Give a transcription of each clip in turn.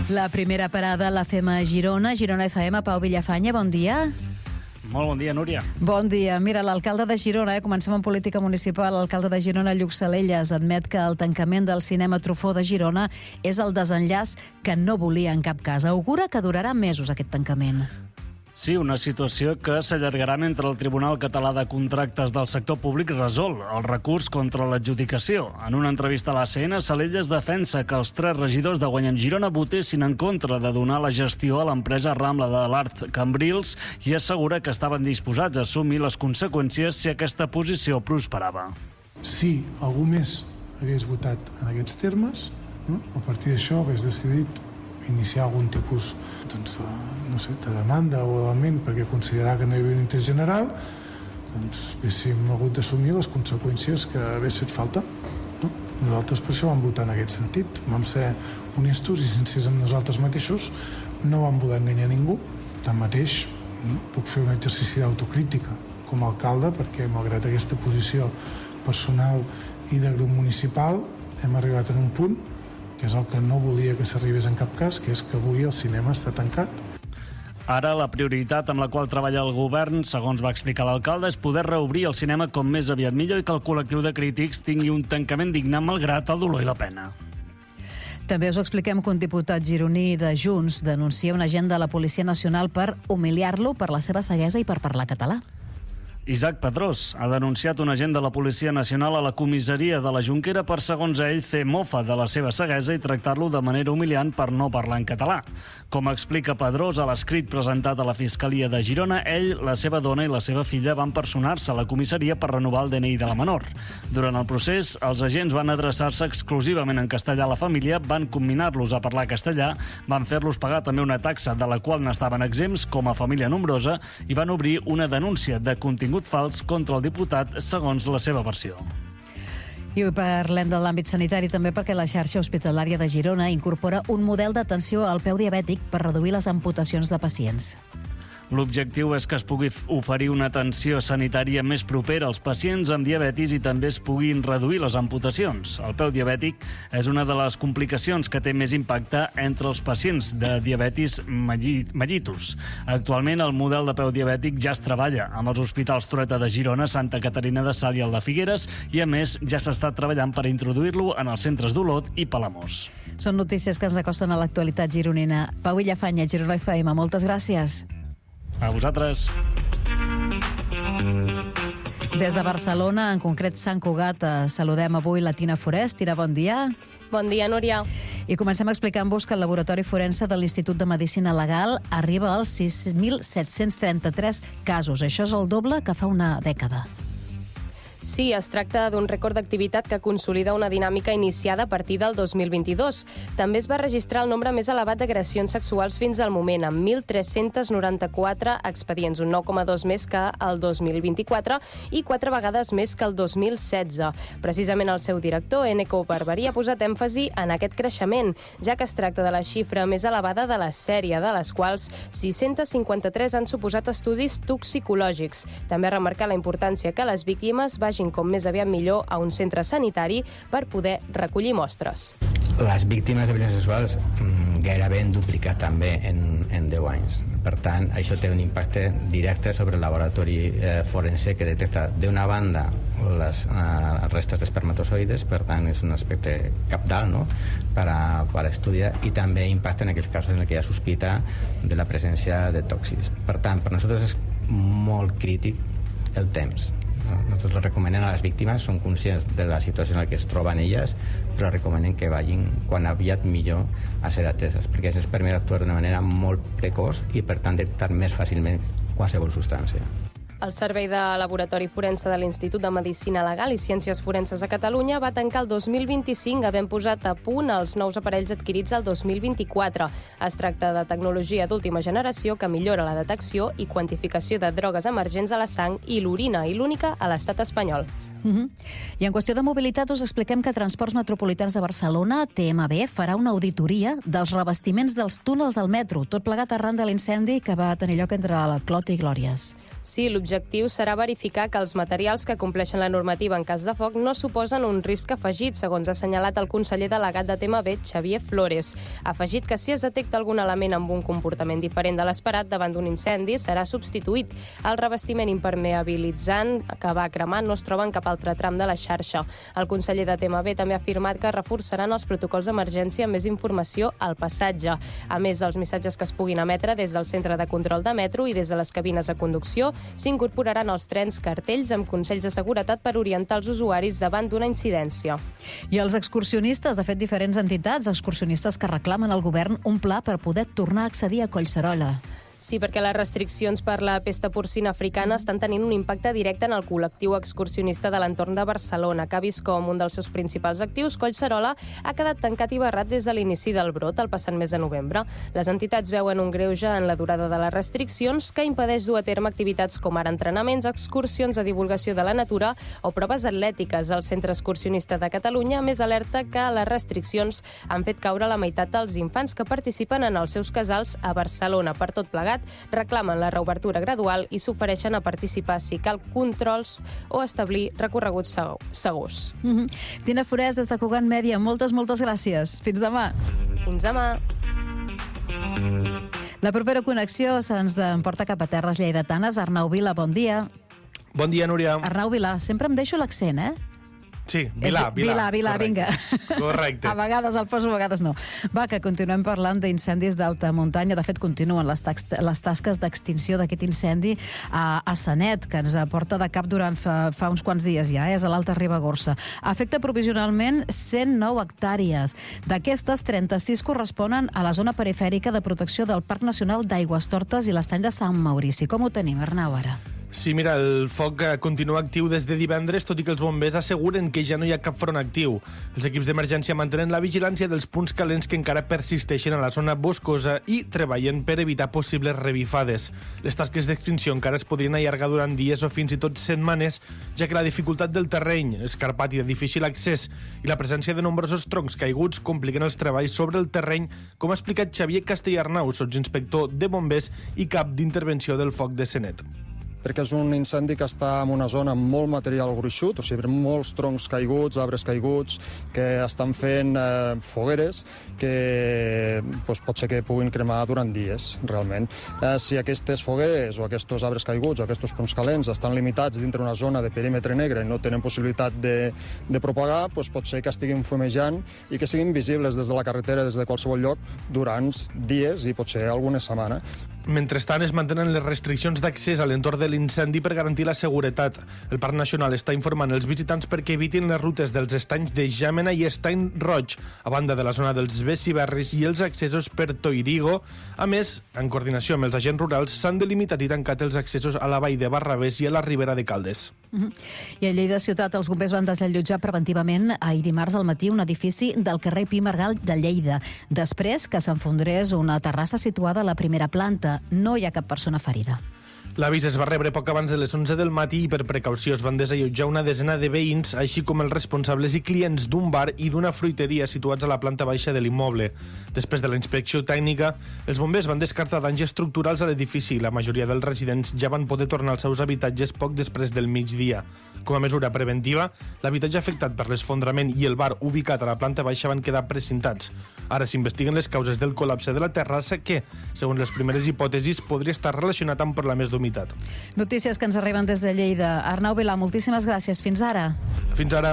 La primera parada la fem a Girona. Girona FM, Pau Villafanya, bon dia. Molt bon dia, Núria. Bon dia. Mira, l'alcalde de Girona, comencem amb política municipal, l'alcalde de Girona, Lluc Salellas, admet que el tancament del cinema Truffaut de Girona és el desenllaç que no volia en cap cas. Augura que durarà mesos aquest tancament. Sí, una situació que s'allargarà mentre el Tribunal Català de Contractes del Sector Públic resol el recurs contra l'adjudicació. En una entrevista a l'ACN, Salellas defensa que els 3 regidors de Guanyem Girona votessin en contra de donar la gestió a l'empresa Rambla de l'Art Cambrils i assegura que estaven disposats a assumir les conseqüències si aquesta posició prosperava. Si algú més hagués votat en aquests termes, no? A partir d'això hagués decidit iniciar algun tipus de demanda o element perquè considerar que no hi havia un interès general, haguéssim hagut d'assumir les conseqüències que hagués fet falta. No? Nosaltres per això vam votar en aquest sentit. Vam ser honestos i sincers amb nosaltres mateixos, no vam voler enganyar ningú. Tanmateix, puc fer un exercici d'autocrítica com a alcalde perquè, malgrat aquesta posició personal i de grup municipal, hem arribat en un punt que és el que no volia que s'arribés en cap cas, que és que avui el cinema està tancat. Ara, la prioritat amb la qual treballa el govern, segons va explicar l'alcalde, és poder reobrir el cinema com més aviat millor i que el col·lectiu de crítics tingui un tancament digne malgrat el dolor i la pena. També us expliquem que un diputat gironí de Junts denuncia un agent de la Policia Nacional per humiliar-lo per la seva ceguesa i per parlar català. Isaac Pedrós ha denunciat un agent de la Policia Nacional a la comissaria de la Jonquera per, segons ell, fer mofa de la seva ceguesa i tractar-lo de manera humiliant per no parlar en català. Com explica Pedrós a l'escrit presentat a la Fiscalia de Girona, ell, la seva dona i la seva filla van personar-se a la comissaria per renovar el DNI de la menor. Durant el procés, els agents van adreçar-se exclusivament en castellà a la família, van comminar-los a parlar castellà, van fer-los pagar també una taxa de la qual n'estaven exempts com a família nombrosa i van obrir una denúncia de contingut fals contra el diputat, segons la seva versió. I avui parlem de l'àmbit sanitari també perquè la xarxa hospitalària de Girona incorpora un model d'atenció al peu diabètic per reduir les amputacions de pacients. L'objectiu és que es pugui oferir una atenció sanitària més propera als pacients amb diabetis i també es puguin reduir les amputacions. El peu diabètic és una de les complicacions que té més impacte entre els pacients de diabetis mellitus. Actualment, el model de peu diabètic ja es treballa amb els hospitals Trueta de Girona, Santa Caterina de Salt i el de Figueres i, a més, ja s'està treballant per introduir-lo en els centres d'Olot i Palamós. Són notícies que ens acosten a l'actualitat gironina. Pau Villafanya, Girona FM, moltes gràcies. A vosaltres. Des de Barcelona, en concret Sant Cugat, saludem avui la Tina Forest. Tina, bon dia. Bon dia, Núria. I comencem explicant-vos que el Laboratori Forense de l'Institut de Medicina Legal arriba als 6.733 casos. Això és el doble que fa una dècada. Sí, es tracta d'un rècord d'activitat que consolida una dinàmica iniciada a partir del 2022. També es va registrar el nombre més elevat d'agressions sexuals fins al moment, amb 1.394 expedients, un 9,2 més que el 2024 i 4 vegades més que el 2016. Precisament el seu director, Eneco Barberí, ha posat èmfasi en aquest creixement, ja que es tracta de la xifra més elevada de la sèrie, de les quals 653 han suposat estudis toxicològics. També ha remarcat la importància que les víctimes vagin com més aviat millor a un centre sanitari per poder recollir mostres. Les víctimes de violències sexuals gairebé han duplicat també en 10 anys. Per tant, això té un impacte directe sobre el laboratori forense que detecta d'una banda les restes d'espermatozoides, per tant és un aspecte cabdal, no?, per estudiar, i també impacta en aquells casos en què hi ha sospita de la presència de tòxics. Per tant, per nosaltres és molt crític el temps. Nosaltres les recomanem a les víctimes, són conscients de la situació en la que es troben elles, però recomanem que vagin quan aviat millor a ser ateses, perquè això es permet actuar d'una manera molt precoç i per tant detectar més fàcilment qualsevol substància. El Servei de Laboratori Forense de l'Institut de Medicina Legal i Ciències Forenses de Catalunya va tancar el 2025 havent posat a punt els nous aparells adquirits el 2024. Es tracta de tecnologia d'última generació que millora la detecció i quantificació de drogues emergents a la sang i l'orina, i l'única a l'estat espanyol. I en qüestió de mobilitat us expliquem que Transports Metropolitans de Barcelona, TMB, farà una auditoria dels revestiments dels túnels del metro, tot plegat arran de l'incendi que va tenir lloc entre la Clot i Glòries. Sí, l'objectiu serà verificar que els materials que compleixen la normativa en cas de foc no suposen un risc afegit, segons ha assenyalat el conseller delegat de TMB, Xavier Flores. Ha afegit que si es detecta algun element amb un comportament diferent de l'esperat davant d'un incendi, serà substituït. El revestiment impermeabilitzant que va cremar no es troba en cap altre tram de la xarxa. El conseller de TMB també ha afirmat que reforçaran els protocols d'emergència amb més informació al passatge. A més dels missatges que es puguin emetre des del centre de control de metro i des de les cabines de conducció, s'incorporaran als trens cartells amb consells de seguretat per orientar els usuaris davant d'una incidència. I els excursionistes, de fet, diferents entitats, excursionistes que reclamen al govern un pla per poder tornar a accedir a Collserola. Sí, perquè les restriccions per la pesta porcina africana estan tenint un impacte directe en el col·lectiu excursionista de l'entorn de Barcelona, que ha vist com un dels seus principals actius, Collserola, ha quedat tancat i barrat des de l'inici del brot, el passat mes de novembre. Les entitats veuen un greuge en la durada de les restriccions que impedeix dur a terme activitats com ara entrenaments, excursions de divulgació de la natura o proves atlètiques. El Centre Excursionista de Catalunya més alerta que les restriccions han fet caure la meitat dels infants que participen en els seus casals a Barcelona. Per tot plegat, reclamen la reobertura gradual i s'ofereixen a participar si cal controls o establir recorreguts segurs. Tina Forès, des de Cugat Mèdia, moltes gràcies. Fins demà. Fins demà. La propera connexió se'ns emporta cap a terres lleidatanes. Arnau Vila, bon dia. Bon dia, Núria. Arnau Vila, sempre em deixo l'accent, eh? Sí, Vilà, vinga. Correcte. A vegades el poso, a vegades no. Va, que continuem parlant d'incendis d'alta muntanya. De fet, continuen les tasques d'extinció d'aquest incendi a Sanet, que ens porta de cap durant fa uns quants dies ja, és a l'Alta Ribagorça. Afecta provisionalment 109 hectàrees. D'aquestes, 36 corresponen a la zona perifèrica de protecció del Parc Nacional d'Aigüestortes i l'Estany de Sant Maurici. Com ho tenim, Arnau, ara? Sí, mira, el foc continua actiu des de divendres, tot i que els bombers asseguren que ja no hi ha cap front actiu. Els equips d'emergència mantenen la vigilància dels punts calents que encara persisteixen a la zona boscosa i treballen per evitar possibles revifades. Les tasques d'extinció encara es podrien allargar durant dies o fins i tot setmanes, ja que la dificultat del terreny, escarpat i de difícil accés, i la presència de nombrosos troncs caiguts compliquen els treballs sobre el terreny, com ha explicat Xavier Castellarnau, sotsinspector de bombers i cap d'intervenció del foc de Sanet. Perquè és un incendi que està en una zona amb molt material gruixut, o sigui, molts troncs caiguts, arbres caiguts, que estan fent fogueres que pot ser que puguin cremar durant dies, realment. Si aquestes fogueres o aquests arbres caiguts o aquests punts calents estan limitats dintre una zona de perímetre negre i no tenen possibilitat de propagar, pot ser que estiguin fumejant i que siguin visibles des de la carretera, des de qualsevol lloc, durant dies i potser alguna setmana. Mentrestant, es mantenen les restriccions d'accés a l'entorn de l'incendi per garantir la seguretat. El Parc Nacional està informant els visitants perquè evitin les rutes dels estanys de Jàmena i Estany Roig, a banda de la zona dels Bessiberris i els accessos per Toirigo. A més, en coordinació amb els agents rurals, s'han delimitat i tancat els accessos a la vall de Barravés i a la Ribera de Caldes. I a Lleida Ciutat, els bombers van desallotjar preventivament ahir dimarts al matí un edifici del carrer Pi Margall de Lleida, després que s'enfondrés una terrassa situada a la primera planta. No hi ha cap persona ferida. L'avís es va rebre poc abans de les 11 del matí i per precaució es van desallotjar una desena de veïns, així com els responsables i clients d'un bar i d'una fruiteria situats a la planta baixa de l'immoble. Després de la inspecció tècnica, els bombers van descartar danys estructurals a l'edifici i la majoria dels residents ja van poder tornar als seus habitatges poc després del migdia. Com a mesura preventiva, l'habitatge afectat per l'esfondrament i el bar ubicat a la planta baixa van quedar precintats. Ara s'investiguen les causes del col·lapse de la terrassa que, segons les primeres hipòtesis, podria estar relacionat amb problemes d'humitat. Notícies que ens arriben des de Lleida. Arnau Vilà, moltíssimes gràcies. Fins ara. Fins ara.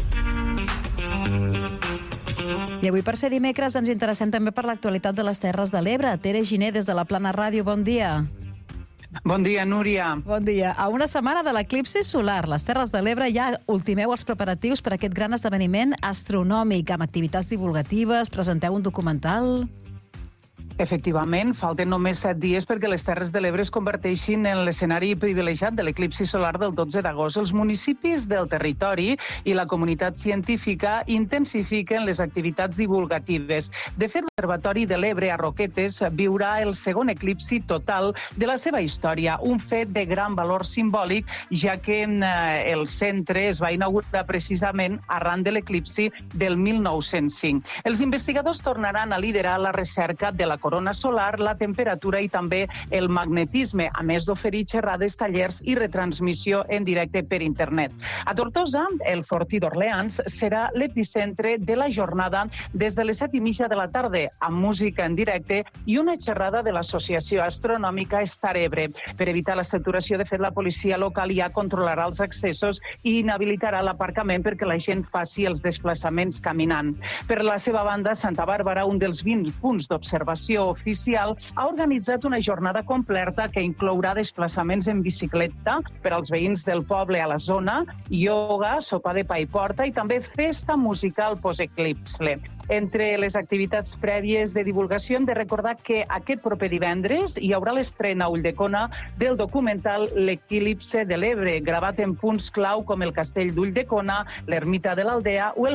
I avui, per ser dimecres, ens interessem també per l'actualitat de les Terres de l'Ebre. Tere Giner, des de la Plana Ràdio, bon dia. Bon dia, Núria. Bon dia. A una setmana de l'eclipsi solar, les Terres de l'Ebre ja ultimeu els preparatius per a aquest gran esdeveniment astronòmic, amb activitats divulgatives, presenteu un documental. Efectivament, falten només 7 dies perquè les Terres de l'Ebre es converteixin en l'escenari privilegiat de l'eclipsi solar del 12 d'agost. Els municipis del territori i la comunitat científica intensifiquen les activitats divulgatives. De fet, l'Observatori de l'Ebre a Roquetes viurà el segon eclipsi total de la seva història, un fet de gran valor simbòlic, ja que el centre es va inaugurar precisament arran de l'eclipsi del 1905. Els investigadors tornaran a liderar la recerca de la corona solar, la temperatura i també el magnetisme, a més d'oferir xerrades, tallers i retransmissió en directe per internet. A Tortosa, el Fortí d'Orleans serà l'epicentre de la jornada des de les 7:30 de la tarda, amb música en directe i una xerrada de l'Associació Astronòmica Star Ebre. Per evitar la saturació, de fet, la policia local ja controlarà els accessos i inhabilitarà l'aparcament perquè la gent faci els desplaçaments caminant. Per la seva banda, Santa Bàrbara, un dels 20 punts d'observació oficial, ha organitzat una jornada completa que inclourà desplaçaments en bicicleta per als veïns del poble a la zona, ioga, sopa de pa i porta i també festa musical post-eclipse. Entre les activitats prèvies de divulgació hem de recordar que aquest proper divendres hi haurà l'estrena a Ulldecona del documental L'Eclipse de l'Ebre, gravat en punts clau com el Castell d'Ulldecona, l'Ermita de l'Aldea o el